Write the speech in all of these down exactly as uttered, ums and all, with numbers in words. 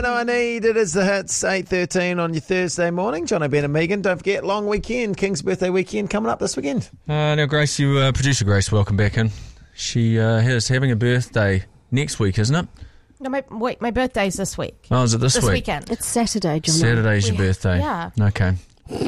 know I need. It is the hits, eight thirteen on your Thursday morning. John O'Brien and Megan. Don't forget, long weekend, King's birthday weekend coming up this weekend. Uh, now, Grace, you, uh, producer Grace, welcome back in. She uh, is having a birthday next week, isn't it? No, my wait, my birthday's this week. Oh, is it this, this week? This weekend. It's Saturday, John. Saturday's your We- birthday. yeah. Okay.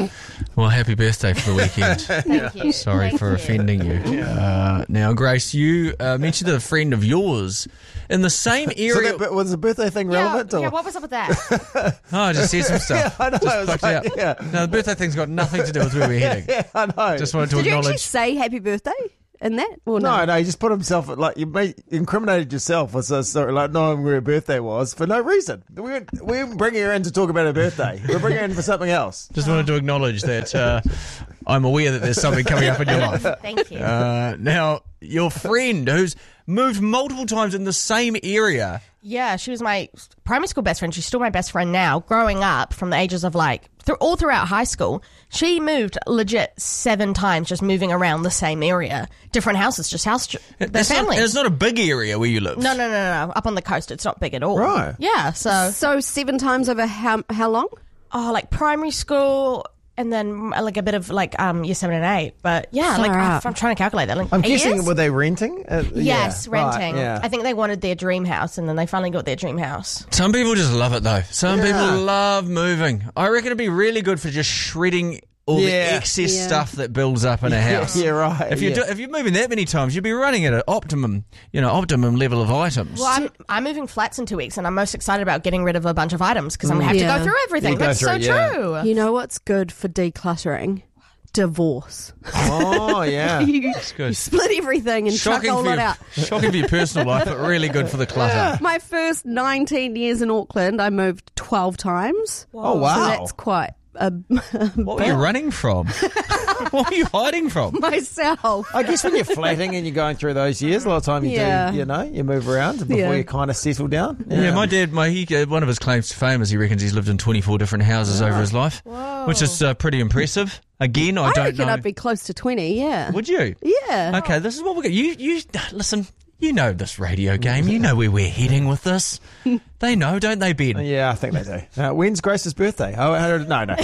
Well, happy birthday for the weekend. Thank you. Sorry Thank for you. offending you. Uh, now, Grace, you uh, mentioned a friend of yours in the same So area. that, was the birthday thing Yeah, relevant? yeah, or? what was up with that? Oh, I just said some stuff. Yeah, I know, Just I was plucked like, it out. yeah. No, the birthday thing's got nothing to do with where we're heading. Yeah, I know. Just wanted to Did you actually acknowledge. say happy birthday in that? Or no? No, no, he just put himself, like, you made, incriminated yourself with a story, like, knowing where her birthday was for no reason. We weren't, we weren't bringing her in to talk about her birthday. We're bringing her in for something else. Just wanted to acknowledge that uh, I'm aware that there's something coming up in your life. Thank you. Uh, now, your friend who's moved multiple times in the same area. Yeah, she was my primary school best friend. She's still my best friend now. Growing up from the ages of like, through, all throughout high school, she moved legit seven times, just moving around the same area. Different houses, just house, their It's not, family. it's not a big area where you live. No, no, no, no, no. Up on the coast, it's not big at all. Right. Yeah, so, So seven times over how how long? oh, like primary school, and then uh, like a bit of like um year seven and eight. But yeah, like Far I'm, out. I'm trying to calculate that. Like I'm eight guessing, years? were they renting? Uh, Yes, yeah, right, renting. yeah. I think they wanted their dream house, and then they finally got their dream house. Some people just love it, though. Some Yeah. people love moving. I reckon it'd be really good for just shredding all Yeah. the excess Yeah. stuff that builds up in a house. Yeah, right. If you're, yeah. do, if you're moving that many times, you'd be running at an optimum, you know, optimum level of items. Well, I'm, I'm moving flats in two weeks, and I'm most excited about getting rid of a bunch of items because I'm going to have Yeah. to go through everything. You go That's through so it, yeah. true. You know what's good for decluttering? Divorce. Oh, yeah. you, good. you split everything and chuck Shocking a whole for, lot your, out. shocking for your personal life, but really good for the clutter. My first nineteen years in Auckland, I moved twelve times. Oh, So wow. that's quite a What were you running from? What were you hiding from? myself. I guess when you're flatting and you're going through those years, a lot of time you Yeah. do, you know, you move around before Yeah. you kind of settle down. Yeah, my dad, my he, uh, one of his claims to fame is he reckons he's lived in twenty-four different houses over his life, which is uh, pretty impressive. Again, I, I don't reckon know. I'd be close to twenty, yeah. Would you? Yeah. Okay, this is what we're going to... You, you, listen, you know this radio game. You know where we're heading with this. They know, don't they, Ben? Yeah, I think they do. Uh, when's Grace's birthday? Oh, uh, no, no.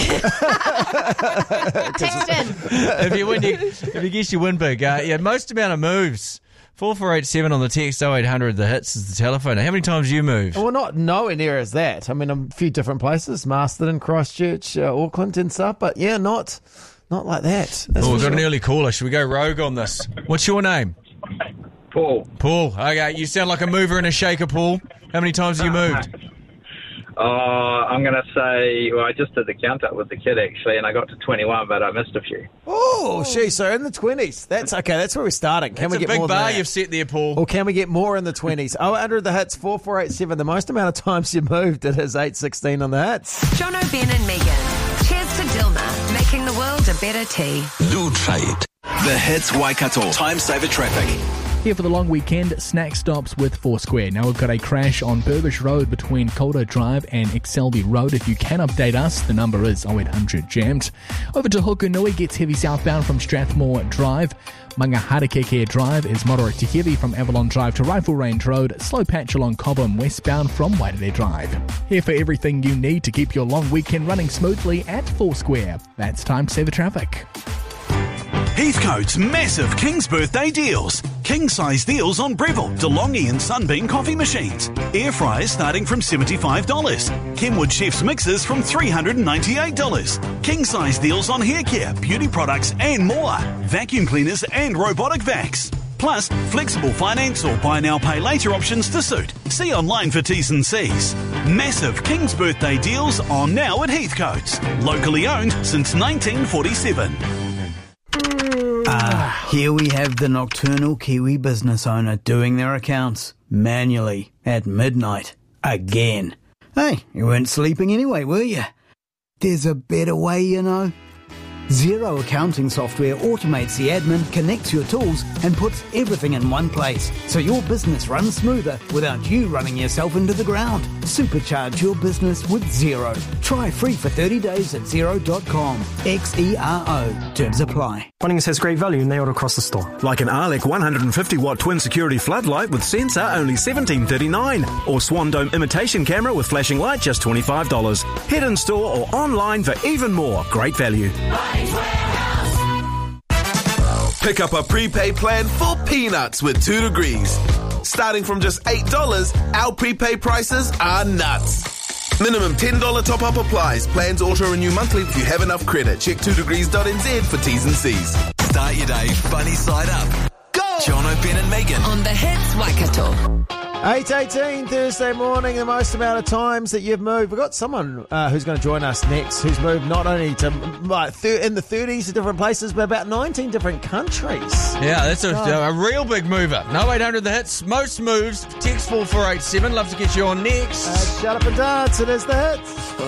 Text in. if you win, you, if you guess you win big. Uh, yeah, most amount of moves. four four eight seven on the text, oh eight hundred the hits is the telephone. How many times you moved? Well, not nowhere near as that. I mean, a few different places, Masterton, Christchurch, uh, Auckland and stuff, but yeah, not not like that. That's Oh, we've for got an sure. early caller. Should we go rogue on this? What's your name? Paul. Paul. Okay, you sound like a mover and a shaker, Paul. How many times have you moved? Uh, I'm going to say, well, I just did the count up with the kid actually, and I got to twenty-one, but I missed a few. Oh, geez, so in the twenties. That's okay, that's where we're starting. Can That's we a get big more than bar that? you've set there, Paul. Or can we get more in the twenties? oh, under the hits, four four eight seven. The most amount of times you moved, it is eight sixteen on the hits. John O'Brien and Megan. Cheers to Dilma, making the world a better tea. Blue Trade. The Hits Waikato. Time saver traffic. Here for the long weekend, snack stops with Foursquare. Now we've got a crash on Burbish Road between Calder Drive and Excelby Road. If you can update us, the number is oh eight hundred jammed. Over to Hukanui, gets heavy southbound from Strathmore Drive. Mangaharakeke Drive is moderate to heavy from Avalon Drive to Rifle Range Road. Slow patch along Cobham westbound from Waitere Drive. Here for everything you need to keep your long weekend running smoothly at Foursquare. That's Time Saver Traffic. Heathcote's massive King's Birthday deals. King-size deals on Breville, DeLonghi and Sunbeam coffee machines. Air fryers starting from seventy-five dollars. Kenwood Chef's mixers from three hundred ninety-eight dollars. King-size deals on hair care, beauty products and more. Vacuum cleaners and robotic vacs. Plus, flexible finance or buy now, pay later options to suit. See online for T's and C's. Massive King's Birthday deals on now at Heathcote's. Locally owned since nineteen forty-seven. Ah, here we have the nocturnal Kiwi business owner doing their accounts manually at midnight again. Hey, you weren't sleeping anyway, were you? There's a better way, you know. Xero accounting software automates the admin, connects your tools, and puts everything in one place, so your business runs smoother without you running yourself into the ground. Supercharge your business with Xero. Try free for thirty days at xero dot com. X E R O. Terms apply. Bunnings has great value nailed across the store. Like an Arlec one hundred fifty watt twin security floodlight with sensor, only seventeen thirty-nine, or Swan Dome imitation camera with flashing light, just twenty-five dollars. Head in store or online for even more great value. Pick up a prepaid plan for peanuts with two degrees. Starting from just eight dollars, our prepaid prices are nuts. Minimum ten dollars top-up applies. Plans auto-renew monthly if you have enough credit. Check two degrees dot n z for T's and C's. Start your day funny side up. Go! Jono, Ben and Megan. On the Hits Waikato. eight eighteen Thursday morning, the most amount of times that you've moved. We've got someone uh, who's going to join us next who's moved not only to like th- in the thirties to different places, but about nineteen different countries. Yeah, that's a, Oh. a real big mover. No eight hundred the hits, most moves. Text four four eight seven. Love to get you on next. Uh, shut up and dance. It is the hits.